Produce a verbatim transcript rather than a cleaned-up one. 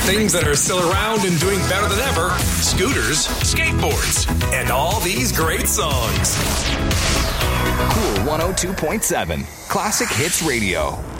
Things that are still around and doing better than ever. Scooters, skateboards, and all these great songs. Cool one oh two point seven. Classic Hits Radio.